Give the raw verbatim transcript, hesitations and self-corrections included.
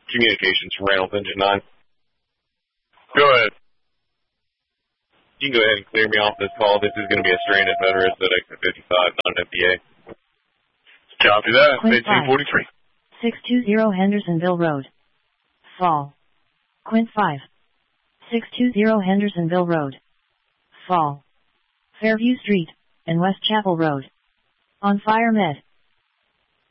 Communications, Reynolds, Engine nine. Go ahead. You can go ahead and clear me off this call. This is going to be a stranded motorist at exit fifty-five, not an M P A. Copy that. eighteen forty-three. six two zero Hendersonville Road. Fall. Quint five. six two zero Hendersonville Road. Fall. Fairview Street, and West Chapel Road. On fire med.